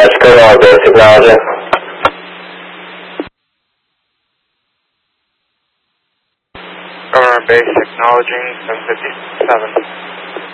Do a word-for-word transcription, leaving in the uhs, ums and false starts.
dispatch, Colonel Base acknowledging. Governor Base acknowledging seven fifty-seven.